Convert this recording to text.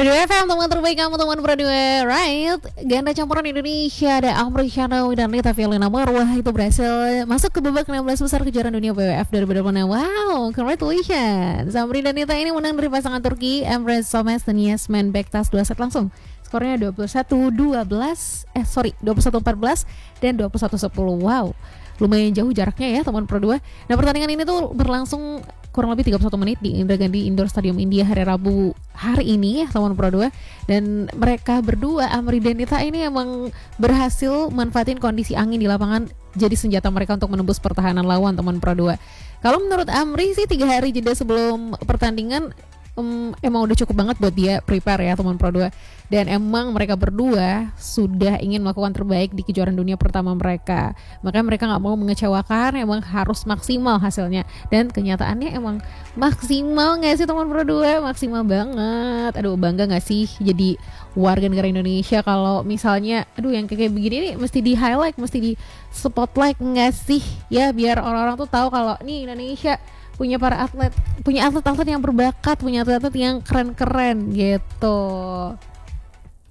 Radio FM, teman terbaik kamu, teman berdua, right? Ganda campuran Indonesia ada Amri Syanawi dan Rita Fialina Marwah itu berhasil masuk ke babak 16 besar kejuaraan dunia WWF 2026. Wow, congratulations. Amri dan Rita ini menang dari pasangan Turki Emre Somes dan Yasmin Bektas 2 set langsung. Skornya 21-14 dan 21-10. Wow, lumayan jauh jaraknya ya teman berdua. Nah, pertandingan ini tuh berlangsung kurang lebih 31 menit di Indira Gandhi Indoor Stadium India hari Rabu hari ini ya teman Pro 2. Dan mereka berdua, Amri dan Nita, ini emang berhasil manfaatin kondisi angin di lapangan jadi senjata mereka untuk menembus pertahanan lawan teman Pro 2. Kalau menurut Amri sih 3 hari jeda sebelum pertandingan emang udah cukup banget buat dia prepare ya teman Pro 2. Dan emang mereka berdua sudah ingin melakukan terbaik di kejuaraan dunia pertama mereka. Makanya mereka gak mau mengecewakan, emang harus maksimal hasilnya. Dan kenyataannya emang maksimal gak sih teman Pro 2? Maksimal banget. Aduh, bangga gak sih jadi warga negara Indonesia kalau misalnya yang kayak begini nih mesti di highlight, mesti di spotlight gak sih? Ya biar orang-orang tuh tahu kalau nih Indonesia punya atlet yang berbakat, punya atlet yang keren-keren gitu.